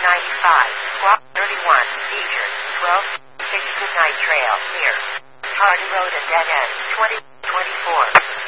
Squawk 31, Eastern, 12, 6 Goodnight Trail, near Hardy Road and Dead End, 2024.